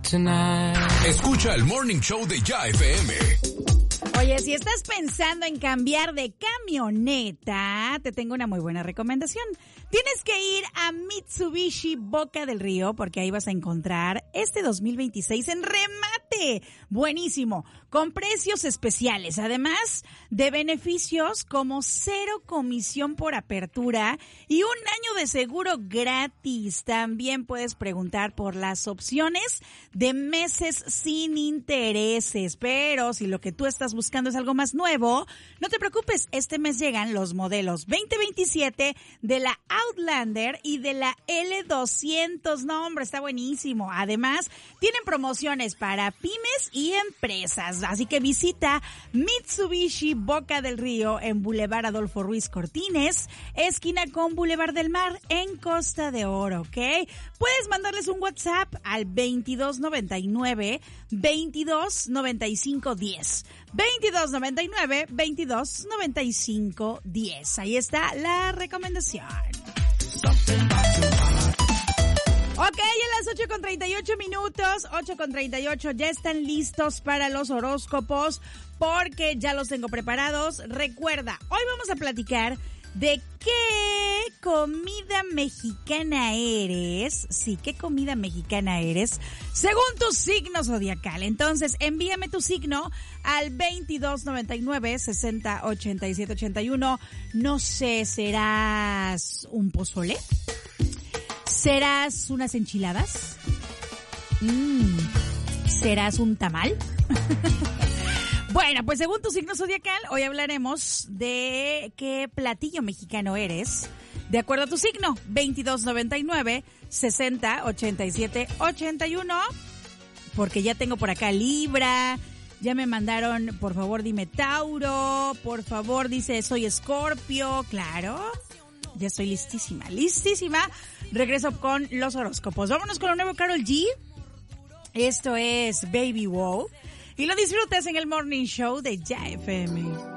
tonight. Escucha el Morning Show de Ya FM. Oye, si estás pensando en cambiar de camioneta, te tengo una muy buena recomendación. Tienes que ir a Mitsubishi Boca del Río porque ahí vas a encontrar este 2026 en remate. Buenísimo, con precios especiales, además de beneficios como 0 comisión por apertura y 1 año de seguro gratis. También puedes preguntar por las opciones de meses sin intereses, pero si lo que tú estás buscando es algo más nuevo, no te preocupes, este mes llegan los modelos 2027 de la Outlander y de la L200. No, hombre, está buenísimo. Además, tienen promociones para pymes y empresas. Así que visita Mitsubishi Boca del Río en Boulevard Adolfo Ruiz Cortines, esquina con Boulevard del Mar en Costa de Oro, ¿ok? Puedes mandarles un WhatsApp al 2299 2295 10. 2299 2295 10. Ahí está la recomendación. Ok, a las 8:38, 8:38, ya están listos para los horóscopos porque ya los tengo preparados. Recuerda, hoy vamos a platicar de qué comida mexicana eres. Sí, qué comida mexicana eres según tu signo zodiacal. Entonces, envíame tu signo al 2299 60 87 81. No sé, ¿serás un pozole? ¿Serás unas enchiladas? ¿Serás un tamal? Bueno, pues según tu signo zodiacal, hoy hablaremos de qué platillo mexicano eres. De acuerdo a tu signo, 2299 60 87 81. Porque ya tengo por acá Libra. Ya me mandaron, por favor, dime Tauro. Por favor, dice, soy Escorpio. Claro. Ya estoy listísima. Regreso con los horóscopos. Vámonos con lo nuevo Karol G. Esto es Baby Wow. Y lo disfrutas en el Morning Show de Ya FM.